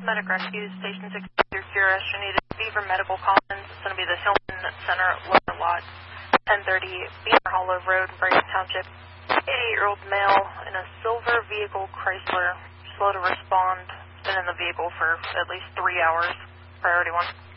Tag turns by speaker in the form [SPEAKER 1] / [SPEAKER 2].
[SPEAKER 1] Medic Rescue, Station 6 through Sierra, needed Beaver Medical Commons. It's going to be the Hillman Center lower lot, 1030 Beaver Hollow Road, Brighton Township. 88-year-old male in a silver vehicle Chrysler, slow to respond, been in the vehicle for at least 3 hours. Priority 1.